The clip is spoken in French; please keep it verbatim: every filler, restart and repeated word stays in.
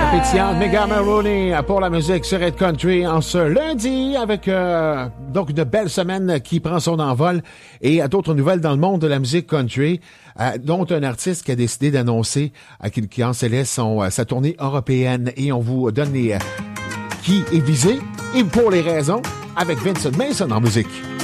pétillante, Mega Maroney pour la musique sur Red Country en ce lundi avec euh, donc une belle semaine qui prend son envol et d'autres nouvelles dans le monde de la musique country, euh, dont un artiste qui a décidé d'annoncer euh, qu'il cancelait son euh, sa tournée européenne et on vous donne les euh, qui est visé et pour les raisons avec Vincent Mason en musique.